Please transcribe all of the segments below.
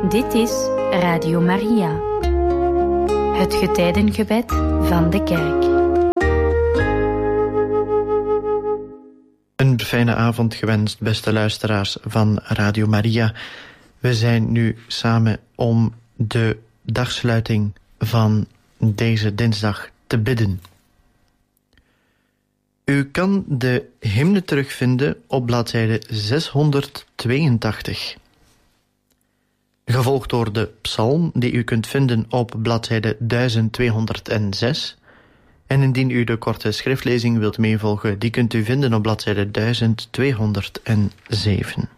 Dit is Radio Maria, het getijdengebed van de kerk. Een fijne avond gewenst, beste luisteraars van Radio Maria. We zijn nu samen om de dagsluiting van deze dinsdag te bidden. U kan de hymne terugvinden op bladzijde 682. Gevolgd door de psalm die u kunt vinden op bladzijde 1206. En indien u de korte schriftlezing wilt meevolgen, die kunt u vinden op bladzijde 1207.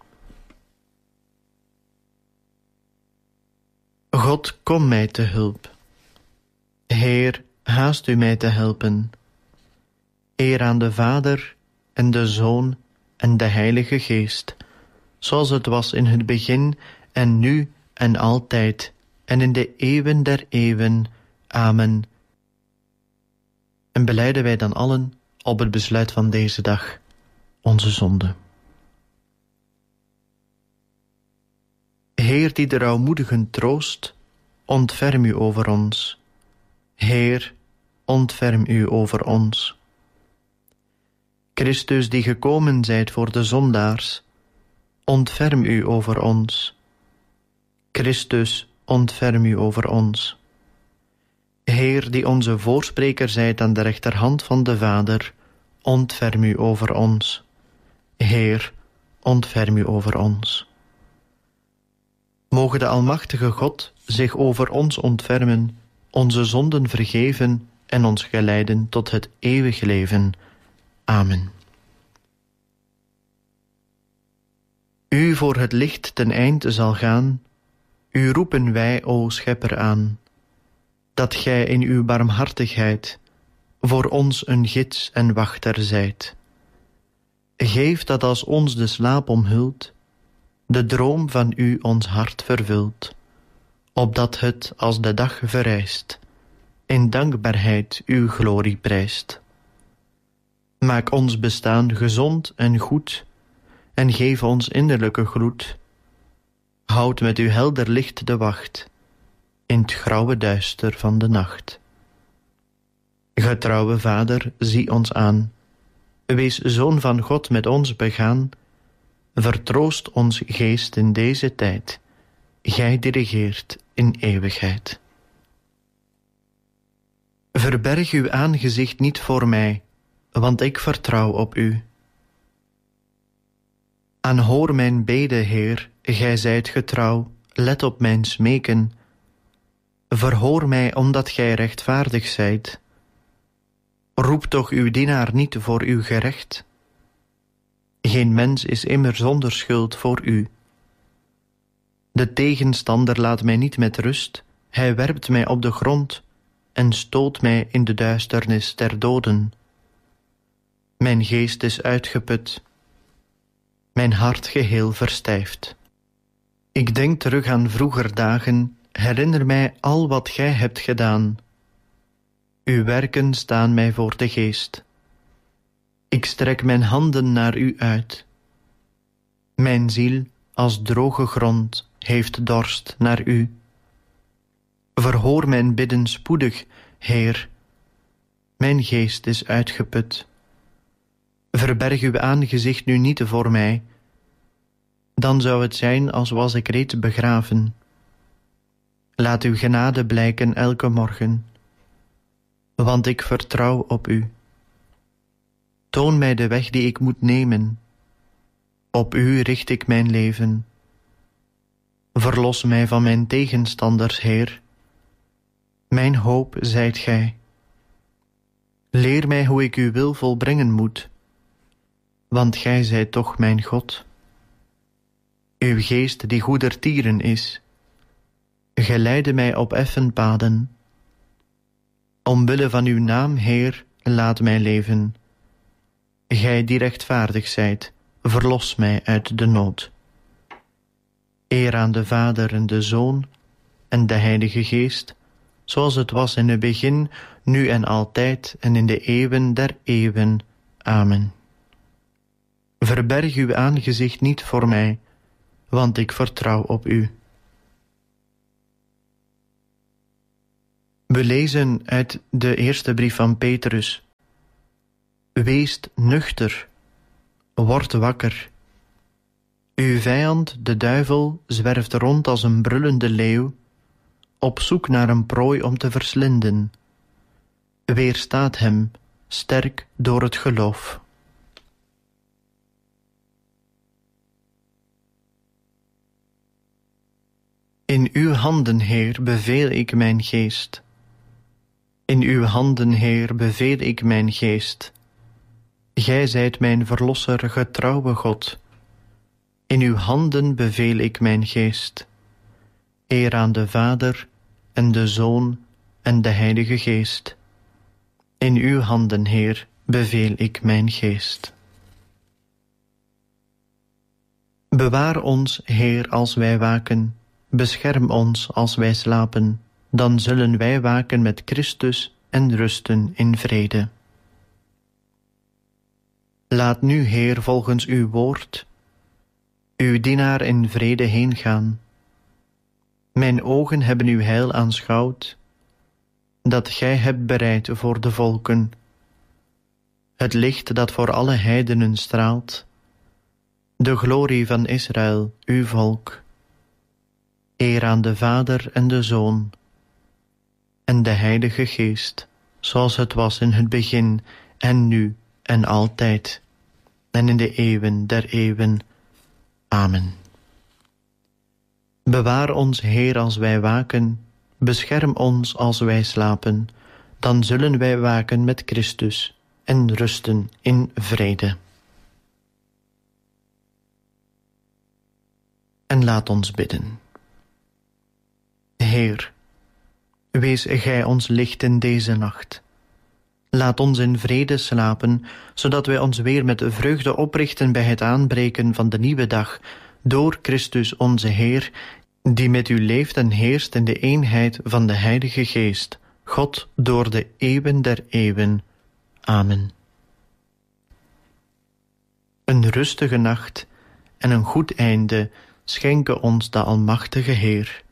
God, kom mij te hulp. Heer, haast u mij te helpen. Eer aan de Vader en de Zoon en de Heilige Geest, zoals het was in het begin en nu en altijd en in de eeuwen der eeuwen. Amen. En belijden wij dan allen op het besluit van deze dag onze zonde. Heer die de rouwmoedigen troost, ontferm u over ons. Heer, ontferm u over ons. Christus die gekomen zijt voor de zondaars, ontferm u over ons. Christus, ontferm u over ons. Heer die onze voorspreker zijt aan de rechterhand van de Vader, ontferm u over ons. Heer, ontferm u over ons. Moge de Almachtige God zich over ons ontfermen, onze zonden vergeven en ons geleiden tot het eeuwig leven. Amen. U voor het licht ten eind zal gaan, u roepen wij, o Schepper, aan, dat gij in uw barmhartigheid voor ons een gids en wachter zijt. Geef dat als ons de slaap omhult, de droom van u ons hart vervult, opdat het als de dag verrijst, in dankbaarheid uw glorie prijst. Maak ons bestaan gezond en goed, en geef ons innerlijke gloed. Houd met uw helder licht de wacht, in het grauwe duister van de nacht. Getrouwe Vader, zie ons aan. Wees Zoon van God met ons begaan. Vertroost ons geest in deze tijd. Gij die regeert in eeuwigheid. Verberg uw aangezicht niet voor mij, want ik vertrouw op u. Aanhoor mijn bede, Heer, gij zijt getrouw, let op mijn smeken. Verhoor mij omdat gij rechtvaardig zijt. Roep toch uw dienaar niet voor uw gerecht. Geen mens is immer zonder schuld voor u. De tegenstander laat mij niet met rust, hij werpt mij op de grond en stoot mij in de duisternis der doden. Mijn geest is uitgeput, mijn hart geheel verstijft. Ik denk terug aan vroeger dagen, herinner mij al wat gij hebt gedaan. Uw werken staan mij voor de geest. Ik strek mijn handen naar u uit. Mijn ziel, als droge grond, heeft dorst naar u. Verhoor mijn bidden spoedig, Heer. Mijn geest is uitgeput. Verberg uw aangezicht nu niet voor mij. Dan zou het zijn als was ik reeds begraven. Laat uw genade blijken elke morgen, want ik vertrouw op u. Toon mij de weg die ik moet nemen. Op u richt ik mijn leven. Verlos mij van mijn tegenstanders, Heer. Mijn hoop zijt gij. Leer mij hoe ik uw wil volbrengen moet, want gij zijt toch mijn God. Uw geest die goedertieren is, geleide mij op effen paden. Omwille van uw naam, Heer, laat mij leven. Gij die rechtvaardig zijt, verlos mij uit de nood. Eer aan de Vader en de Zoon en de Heilige Geest, zoals het was in het begin, nu en altijd en in de eeuwen der eeuwen. Amen. Verberg uw aangezicht niet voor mij, want ik vertrouw op u. We lezen uit de eerste brief van Petrus. Wees nuchter, word wakker. Uw vijand, de duivel, zwerft rond als een brullende leeuw, op zoek naar een prooi om te verslinden. Weerstaat hem, sterk door het geloof. In uw handen, Heer, beveel ik mijn geest. In uw handen, Heer, beveel ik mijn geest. Gij zijt mijn verlosser, getrouwe God. In uw handen beveel ik mijn geest. Eer aan de Vader en de Zoon en de Heilige Geest. In uw handen, Heer, beveel ik mijn geest. Bewaar ons, Heer, als wij waken. Bescherm ons als wij slapen. Dan zullen wij waken met Christus en rusten in vrede. Laat nu, Heer, volgens uw woord, uw dienaar in vrede heengaan. Mijn ogen hebben uw heil aanschouwd, dat gij hebt bereid voor de volken. Het licht dat voor alle heidenen straalt, de glorie van Israël, uw volk. Eer aan de Vader en de Zoon en de Heilige Geest, zoals het was in het begin en nu en altijd en in de eeuwen der eeuwen. Amen. Bewaar ons, Heer, als wij waken, bescherm ons als wij slapen, dan zullen wij waken met Christus en rusten in vrede. En laat ons bidden. Heer, wees gij ons licht in deze nacht. Laat ons in vrede slapen, zodat wij ons weer met vreugde oprichten bij het aanbreken van de nieuwe dag, door Christus onze Heer, die met u leeft en heerst in de eenheid van de Heilige Geest, God door de eeuwen der eeuwen. Amen. Een rustige nacht en een goed einde schenke ons de Almachtige Heer.